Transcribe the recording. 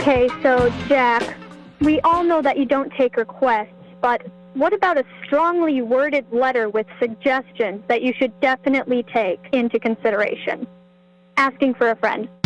Okay, so Jack, we all know that you don't take requests, but what about a strongly worded letter with suggestions that you should definitely take into consideration? Asking for a friend.